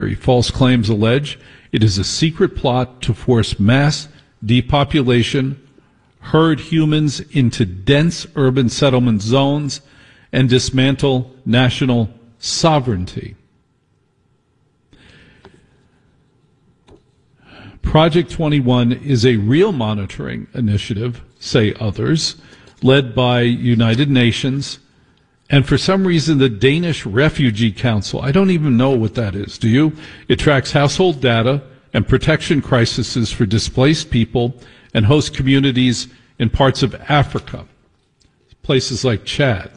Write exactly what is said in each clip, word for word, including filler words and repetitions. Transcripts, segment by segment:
False claims allege it is a secret plot to force mass depopulation, herd humans into dense urban settlement zones, and dismantle national sovereignty. Project twenty-one is a real monitoring initiative, say others, led by United Nations, and for some reason the Danish Refugee Council. I don't even know what that is. Do you? It tracks household data and protection crises for displaced people and host communities in parts of Africa, places like Chad.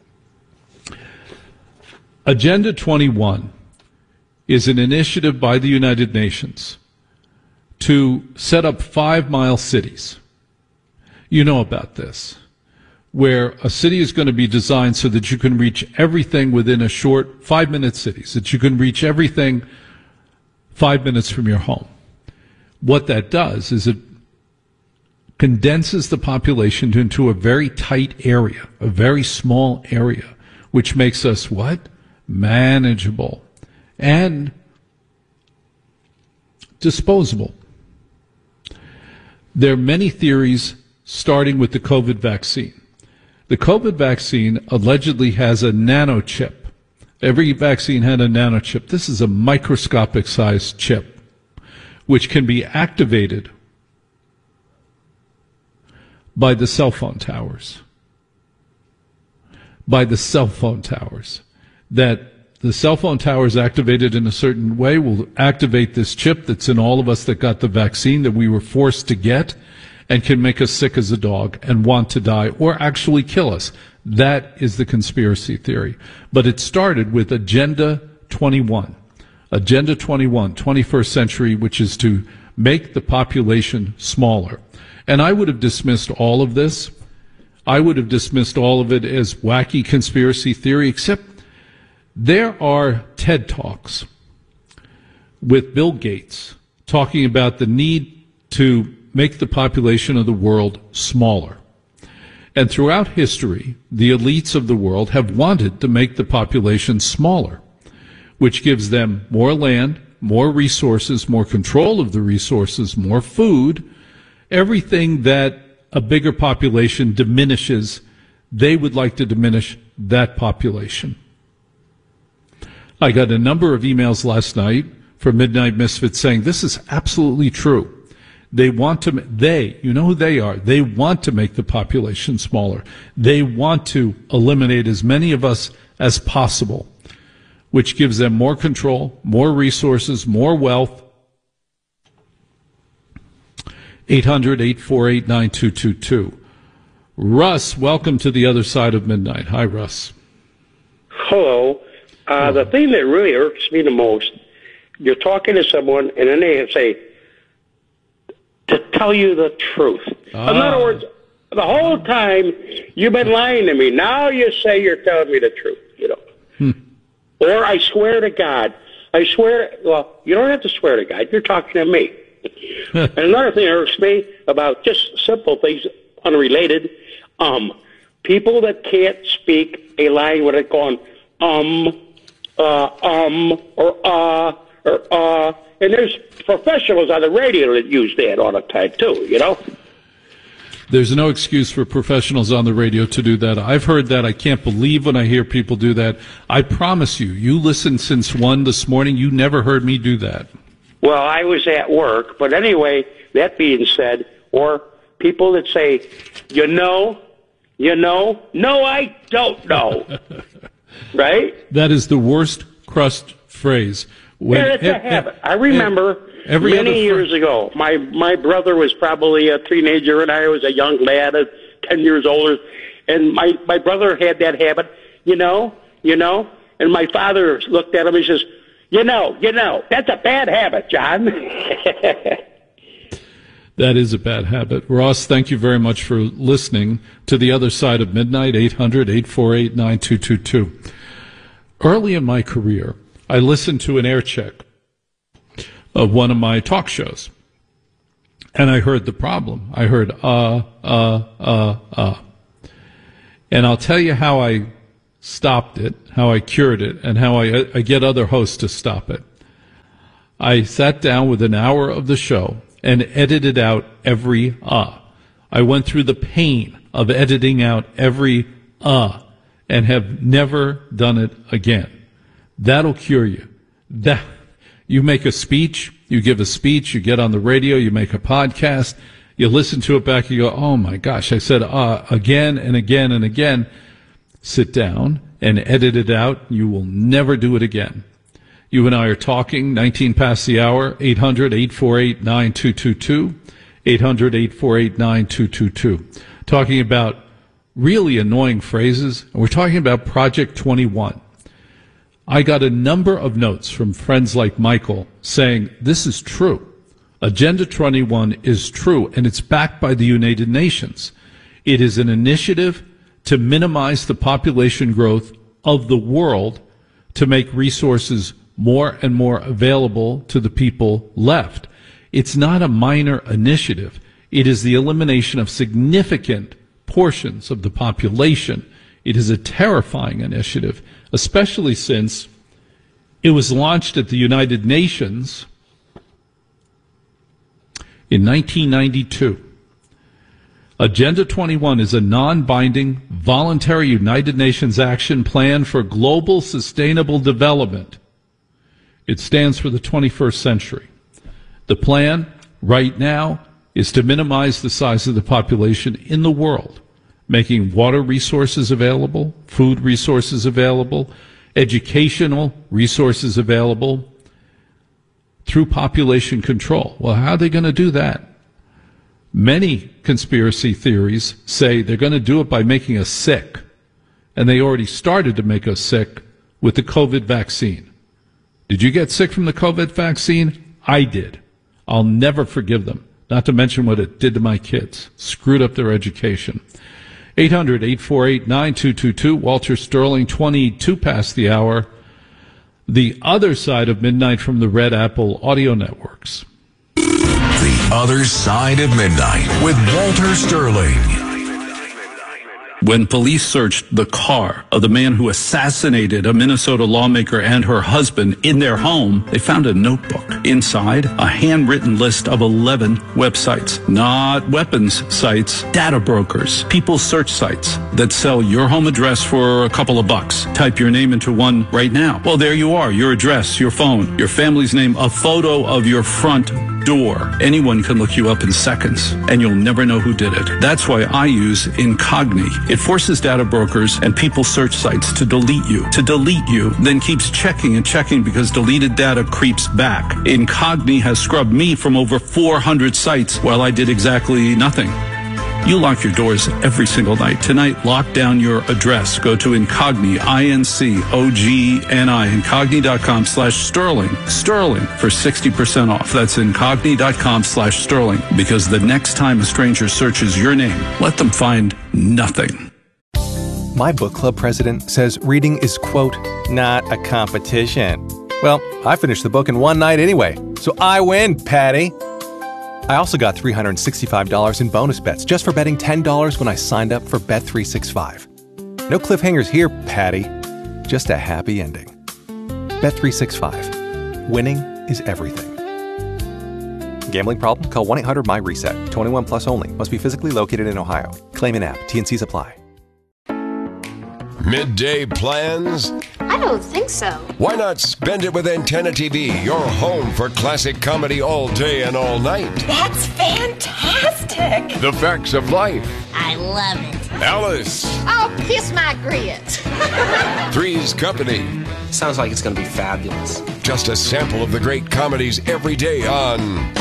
Agenda twenty-one is an initiative by the United Nations to set up five-mile cities. You know about this, where a city is going to be designed so that you can reach everything within a short five-minute cities, that you can reach everything five minutes from your home. What that does is it condenses the population into a very tight area, a very small area, which makes us what? Manageable and disposable. There are many theories starting with the COVID vaccine. The COVID vaccine allegedly has a nanochip. Every vaccine had a nanochip. This is a microscopic sized chip which can be activated by the cell phone towers. By the cell phone towers. That the cell phone towers activated in a certain way will activate this chip that's in all of us that got the vaccine that we were forced to get, and can make us sick as a dog and want to die or actually kill us. That is the conspiracy theory. But it started with Agenda twenty-one. Agenda twenty-one, twenty-first century, which is to make the population smaller. And I would have dismissed all of this. I would have dismissed all of it as wacky conspiracy theory, except there are TED Talks with Bill Gates talking about the need to make the population of the world smaller. And throughout history, the elites of the world have wanted to make the population smaller, which gives them more land, more resources, more control of the resources, more food, everything that a bigger population diminishes. They would like to diminish that population. I got a number of emails last night from Midnight Misfits saying this is absolutely true. They want to, they, you know who they are, they want to make the population smaller. They want to eliminate as many of us as possible, which gives them more control, more resources, more wealth. eight hundred, eight four eight, nine two two two. Russ, welcome to the other side of midnight. Hi, Russ. Hello. Uh, the thing that really irks me the most, you're talking to someone, and then they say, to tell you the truth. Ah. In other words, the whole time you've been lying to me. Now you say you're telling me the truth, you know. Hmm. Or I swear to God. I swear, well, you don't have to swear to God. You're talking to me. And another thing that irks me about just simple things, unrelated, um, people that can't speak a line without going, um, uh, um, or uh, or uh, and there's professionals on the radio that use that all the time, too, you know? There's no excuse for professionals on the radio to do that. I've heard that. I can't believe when I hear people do that. I promise you, you listened since one this morning. You never heard me do that. Well, I was at work. But anyway, that being said, or people that say, you know, you know, no, I don't know. Right? That is the worst crust phrase. When, yeah, it's a habit. I remember every many years fr- ago, my my brother was probably a teenager, and I was a young lad, uh, ten years older, and my, my brother had that habit, you know, you know, and my father looked at him and says, you know, you know, that's a bad habit, John. That is a bad habit. Ross, thank you very much for listening to The Other Side of Midnight, eight hundred, eight four eight, nine two two two. Early in my career, I listened to an air check of one of my talk shows, and I heard the problem. I heard, uh, uh, uh, uh. And I'll tell you how I stopped it, how I cured it, and how I, I get other hosts to stop it. I sat down with an hour of the show and edited out every uh. I went through the pain of editing out every uh and have never done it again. That'll cure you. That you make a speech, you give a speech, you get on the radio, you make a podcast, you listen to it back, you go, oh my gosh, I said uh again and again and again. Sit down and edit it out. You will never do it again. You and I are talking, nineteen past the hour, eight hundred, eight four eight, nine two two two, eight hundred, eight four eight, nine two two two. Talking about really annoying phrases, and we're talking about Project twenty-one. I got a number of notes from friends like Michael saying this is true. Agenda twenty-one is true, and it's backed by the United Nations. It is an initiative to minimize the population growth of the world to make resources more and more available to the people left. It's not a minor initiative. It is the elimination of significant portions of the population. It is a terrifying initiative, especially since it was launched at the United Nations in nineteen ninety-two. Agenda twenty-one is a non-binding, voluntary United Nations action plan for global sustainable development. It stands for the twenty-first century. The plan, right now, is to minimize the size of the population in the world, making water resources available, food resources available, educational resources available through population control. Well, how are they going to do that? Many conspiracy theories say they're going to do it by making us sick, and they already started to make us sick with the COVID vaccine. Did you get sick from the COVID vaccine? I did. I'll never forgive them, not to mention what it did to my kids. Screwed up their education. eight hundred, eight four eight, nine two two two. Walter Sterling, twenty-two past the hour. The other side of midnight from the Red Apple Audio Networks. The Other Side of Midnight with Walter Sterling. When police searched the car of the man who assassinated a Minnesota lawmaker and her husband in their home, they found a notebook. Inside, a handwritten list of eleven websites. Not weapons sites, data brokers, people search sites that sell your home address for a couple of bucks. Type your name into one right now. Well, there you are, your address, your phone, your family's name, a photo of your front door. Anyone can look you up in seconds, and you'll never know who did it. That's why I use Incogni. It forces data brokers and people search sites to delete you. To delete you, then keeps checking and checking because deleted data creeps back. Incogni has scrubbed me from over four hundred sites while I did exactly nothing. You lock your doors every single night. Tonight, lock down your address. Go to Incogni, I N C O G N I, Incogni.com slash Sterling. Sterling for sixty percent off. That's Incogni.com slash Sterling. Because the next time a stranger searches your name, let them find nothing. My book club president says reading is, quote, not a competition. Well, I finished the book in one night anyway, so I win, Patty. I also got three hundred sixty-five dollars in bonus bets just for betting ten dollars when I signed up for Bet three sixty-five. No cliffhangers here, Patty. Just a happy ending. Bet three sixty-five. Winning is everything. Gambling problem? Call one eight hundred M Y reset. twenty-one plus only. Must be physically located in Ohio. Claim in app. T N Cs apply. Midday plans? I don't think so. Why not spend it with Antenna T V, your home for classic comedy all day and all night? That's fantastic. The Facts of Life. I love it. Alice. Oh, kiss my grits. Three's Company. Sounds like it's going to be fabulous. Just a sample of the great comedies every day on